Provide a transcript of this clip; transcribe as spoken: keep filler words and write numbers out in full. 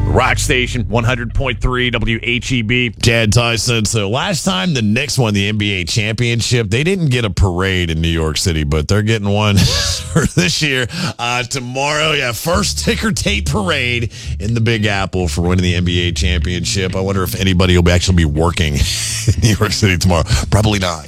Rock Station, one hundred point three W H E B. Chad Tyson. So last time the Knicks won the N B A championship, they didn't get a parade in New York City, but they're getting one for this year. Uh, tomorrow, yeah, first ticker tape parade in the Big Apple for winning the N B A championship. I wonder if anybody will actually be working in New York City tomorrow. Probably not.